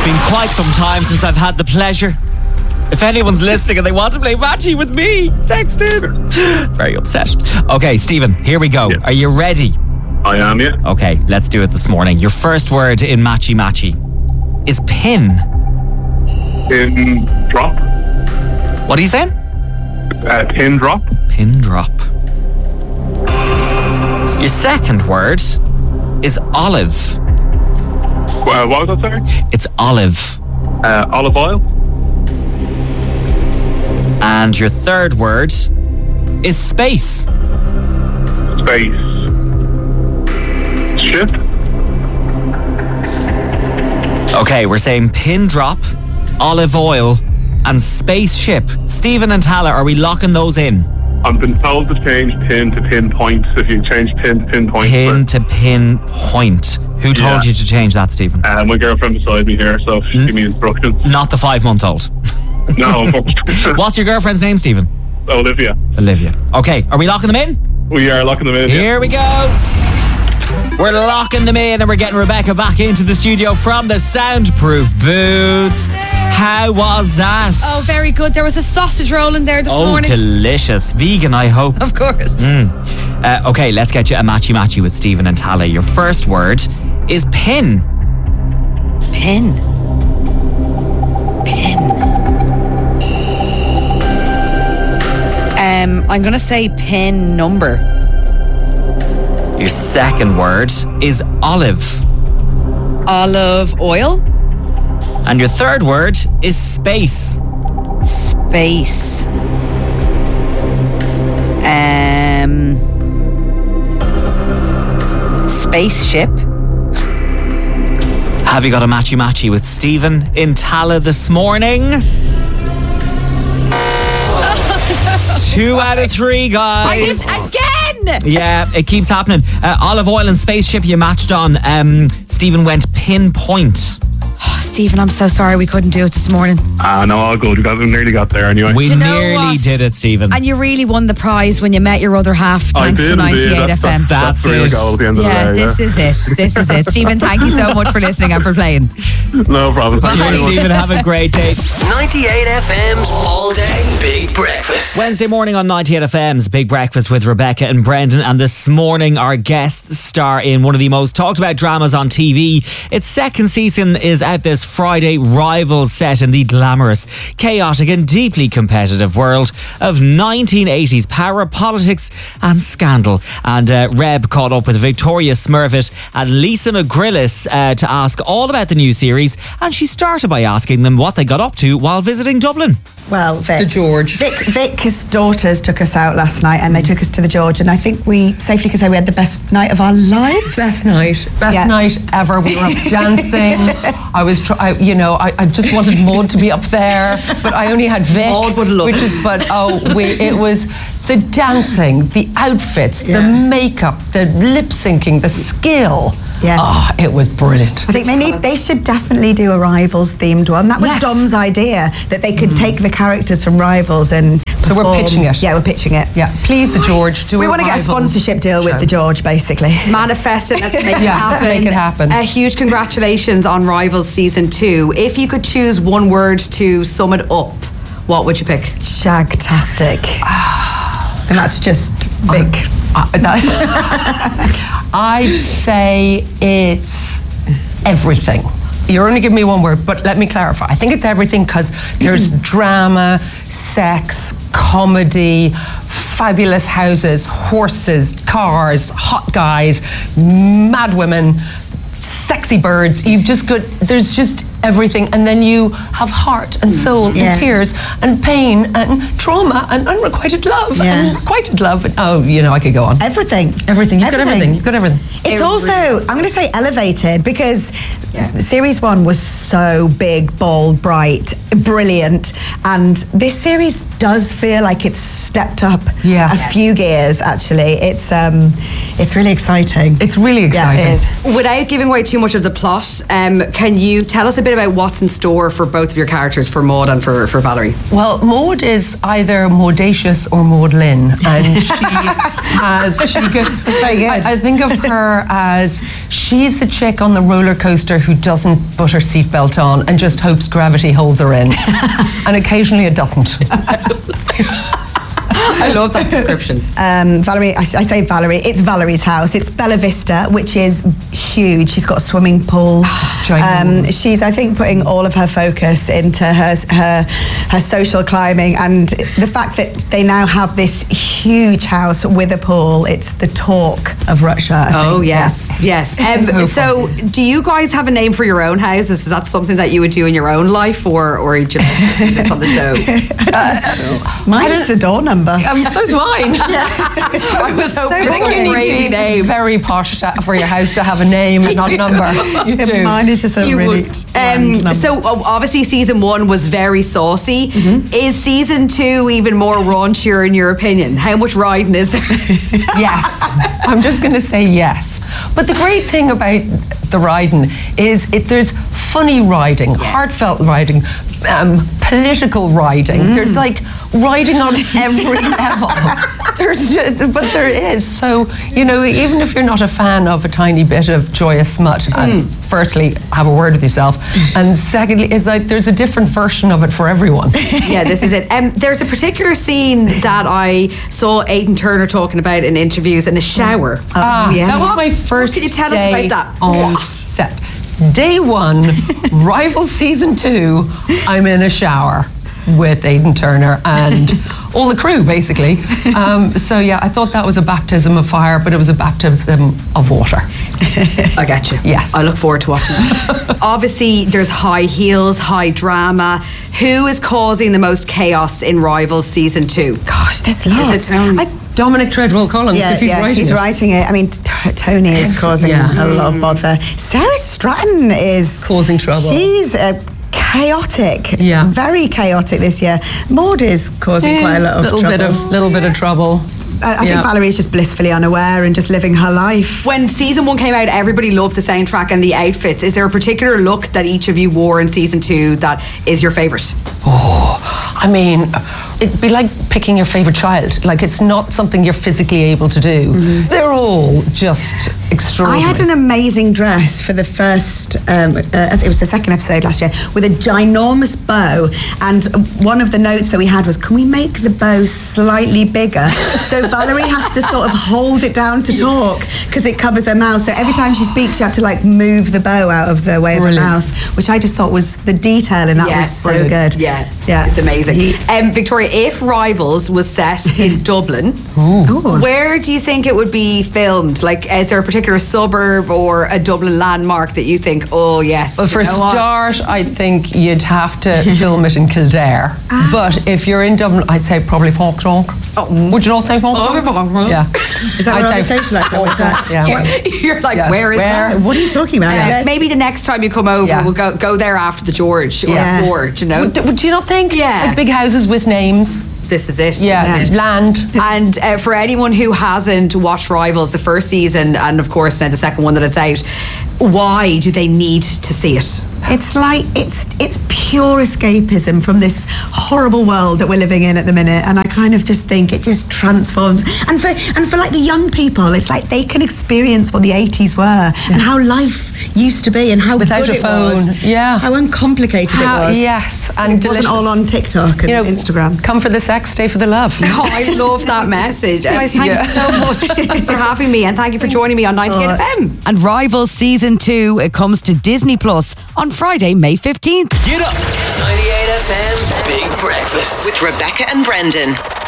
been quite some time since I've had the pleasure. If anyone's listening and they want to play Matchy with me, text in. Very upset. Okay, Stephen, here we go. Yeah. Are you ready? I am, yeah. Okay, let's do it this morning. Your first word in Matchy Matchy is pin. Pin drop. What are you saying? Pin drop. Pin drop. Your second word is olive. What was that, sorry? It's olive. Olive oil. And your third word is space. Space. Ship. Okay, we're saying pin drop, olive oil, and spaceship. Stephen and Tala, are we locking those in? I've been told to change pin to pinpoint. So if you change pin to pinpoint. Pin to pinpoint. Who told you to change that, Stephen? My girlfriend beside me here, so she gave me instructions. Not the 5-month-old. No. What's your girlfriend's name, Stephen? Olivia. Okay, are we locking them in? We are locking them in. Here we go. We're locking them in and we're getting Rebecca back into the studio from the soundproof booth. How was that? Oh, very good. There was a sausage roll in there this morning. Oh, delicious. Vegan, I hope. Of course. Okay, let's get you a matchy with Stephen and Tala. Your first word is pin. Pin. I'm going to say pin number. Your second word is olive. Olive oil. And your third word is space. Space. Spaceship. Have you got a matchy with Stephen in Tala this morning? 2 out of 3, guys. Again! Yeah, it keeps happening. Olive oil and spaceship you matched on. Stephen went pinpoint. Oh, Stephen, I'm so sorry we couldn't do it this morning. No, all good. We nearly got there anyway. We nearly did it, Stephen. And you really won the prize when you met your other half, thanks to 98 FM. That's the real goal at the end of the day. This is it. This is it. Stephen, thank you so much for listening and for playing. No problem. Cheers, Stephen. Have a great day. 98 FM's All Day Big Breakfast. Wednesday morning on 98 FM's Big Breakfast with Rebecca and Brendan. And this morning, our guest star in one of the most talked about dramas on TV. Its second season is out this Friday. Rivals set in the glamorous, chaotic and deeply competitive world of 1980s power, politics and scandal. And Reb caught up with Victoria Smurfit and Lisa McGrillis to ask all about the new series. And she started by asking them what they got up to while visiting Dublin. Well, Vic. The George. Vic's daughters took us out last night and they took us to the George, and I think we safely can say we had the best night of our lives. Best night ever. We were up dancing. I just wanted Maud to be up there, but I only had Vic. Maud would love it was the dancing, the outfits, the makeup, the lip syncing, the skill. Yeah. Oh, it was brilliant. I think they should definitely do a Rivals themed one. That was Dom's idea, that they could take the characters from Rivals and so we're pitching it. Yeah, we're pitching it. Yeah, please, the George. We want to get a sponsorship deal with the George, basically. Manifest it. Let's make it happen. Let's make it happen. A huge congratulations on Rivals Season 2. If you could choose one word to sum it up, what would you pick? Shagtastic. And that's just Vic. I'd say it's everything. You're only giving me one word, but let me clarify. I think it's everything because there's drama, sex, comedy, fabulous houses, horses, cars, hot guys, mad women, sexy birds. There's just everything, and then you have heart and soul and tears and pain and trauma and unrequited love and requited love. And, I could go on. Everything. You've got everything. It's also, I'm going to say elevated, because Series 1 was so big, bold, bright, brilliant, and this series does feel like it's stepped up a few gears, actually. It's really exciting. It's really exciting. Yeah, it is. Without giving away too much of the plot, can you tell us a bit about what's in store for both of your characters, for Maud and for Valerie. Well, Maud is either Maudacious or Maudlin, and That's very good. I think of her as she's the chick on the roller coaster who doesn't put her seatbelt on and just hopes gravity holds her in, and occasionally it doesn't. I love that description. Valerie, I say Valerie, it's Valerie's house. It's Bella Vista, which is huge. She's got a swimming pool. She's, I think, putting all of her focus into her social climbing, and the fact that they now have this huge house with a pool. It's the talk of Russia. Oh, yes. So do you guys have a name for your own house? Is that something that you would do in your own life, or do you just do this on the show? Mine's just a door number. So's mine. I was hoping I think you need to be very posh for your house to have a name and not a number. You do. Mine is just a really number. So obviously season 1 was very saucy. Is season 2 even more raunchier in your opinion? How much riding is there? Yes. I'm just going to say yes. But the great thing about the riding is there's funny riding, heartfelt riding, political riding. There's like riding on every level. But there is. So, even if you're not a fan of a tiny bit of joyous smut, firstly, have a word with yourself. And secondly, is like there's a different version of it for everyone. Yeah, this is it. There's a particular scene that I saw Aidan Turner talking about in interviews in a shower. That was my first Can you tell us day about that? on set. Day 1, Rivals season 2, I'm in a shower with Aidan Turner and all the crew, basically. So yeah, I thought that was a baptism of fire, but it was a baptism of water. I get you. Yes. I look forward to watching that. Obviously, there's high heels, high drama. Who is causing the most chaos in Rivals season 2? Gosh, there's lots. Dominic Treadwell Collins, because he's writing it. I mean, Tony is causing a lot of bother. Sarah Stratton is causing trouble. She's chaotic, very chaotic this year. Maud is causing quite a lot of trouble. Little bit of trouble. I think Valerie is just blissfully unaware and just living her life. When season 1 came out, everybody loved the soundtrack and the outfits. Is there a particular look that each of you wore in season 2 that is your favourite? I mean, it'd be like picking your favourite child. Like, it's not something you're physically able to do. They're all just extraordinary. I had an amazing dress for the first, it was the second episode last year, with a ginormous bow. And one of the notes that we had was, can we make the bow slightly bigger? So Valerie has to sort of hold it down to talk because it covers her mouth. So every time she speaks, she had to move the bow out of the way of her mouth, which I just thought was the detail in that was so good. Yeah, it's amazing. Victoria, if Rivals was set in Dublin, where do you think it would be filmed? Like, is there a particular suburb or a Dublin landmark that you think, oh yes? Well, for a start, I think you'd have to film it in Kildare. But if you're in Dublin, I'd say probably Porktalk. Would you not think Porktalk? Yeah. Is that where the social actor was that? You're like, where is that? What are you talking about? Maybe the next time you come over, we'll go there after the George or Ford, Would you not think? Like big houses with names. This is it. Land. And for anyone who hasn't watched Rivals, the first season, and of course the second one that it's out, why do they need to see it? It's like it's pure escapism from this horrible world that we're living in at the minute, and I kind of just think it just transforms. And for like the young people, it's like they can experience what the 80s were and how life used to be and how without good a phone, it was. How uncomplicated it was. Yes, and it wasn't all on TikTok and Instagram. Come for the sex, stay for the love. I love that message. Guys, thank you so much for having me, and thank you for joining me on 98 FM. And Rivals season 2, it comes to Disney Plus on Friday, May 15th. Get up! 98 FM's Big Breakfast with Rebecca and Brendan.